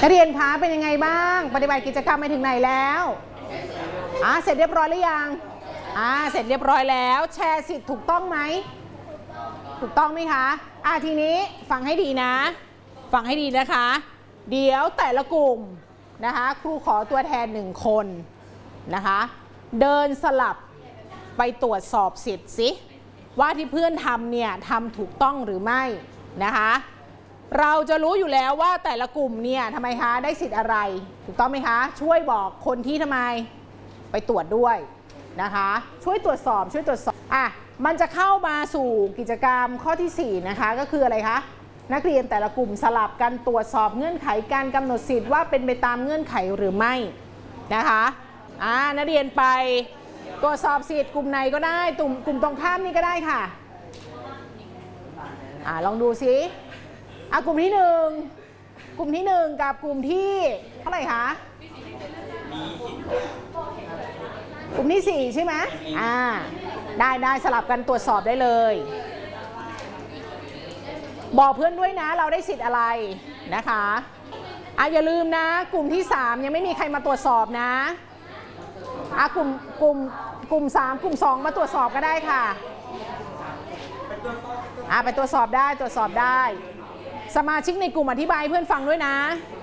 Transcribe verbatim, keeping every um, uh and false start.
นักเรียนคะเป็นยังไงบ้างปฏิบัติกิจกรรมไปถึงไหนแล้วอ่าเสร็จเรียบร้อยหรือยังอ่าเสร็จเรียบร้อยแล้วแชร์สิทธิ์ถูกต้องไหมถูกต้องไหมคะอ่าทีนี้ฟังให้ดีนะฟังให้ดีนะคะเดี๋ยวแต่ละกลุ่มนะคะครูขอตัวแทนหนึ่งคนนะคะเดินสลับไปตรวจสอบสิทธิ์สิว่าที่เพื่อนทำเนี่ยทำถูกต้องหรือไม่นะคะเราจะรู้อยู่แล้วว่าแต่ละกลุ่มเนี่ยทำไมคะได้สิทธิ์อะไรถูกต้องไหมคะช่วยบอกคนที่ทำไมไปตรวจด้วยนะคะช่วยตรวจสอบช่วยตรวจสอบอ่ะมันจะเข้ามาสู่กิจกรรมข้อที่สี่นะคะก็คืออะไรคะนักเรียนแต่ละกลุ่มสลับกันตรวจสอบเงื่อนไขการกำหนดสิทธิ์ว่าเป็นไปตามเงื่อนไขหรือไม่นะคะอ่านักเรียนไปตรวจสอบสิทธิ์กลุ่มไหนก็ได้กลุ่มกลุ่มตรงข้ามนี่ก็ได้ค่ะอ่าลองดูซิอ่ะกลุ่มที่หนึ่งกลุ่มที่หนึ่งกับกลุ่มที่เท่าไหร่คะกลุ่มที่สี่ใช่ไหมอ่าได้ได้สลับกันตรวจสอบได้เลยบอกเพื่อนด้วยนะเราได้สิทธิ์อะไรนะคะอ่ะอย่าลืมนะกลุ่มที่สามยังไม่มีใครมาตรวจสอบนะอ่ะกลุ่มกลุ่มกลุ่มสามกลุ่มสองมาตรวจสอบก็ได้ค่ะอ่ะไปตรวจสอบได้ตรวจสอบได้สมาชิกในกลุ่มอธิบายเพื่อนฟังด้วยนะ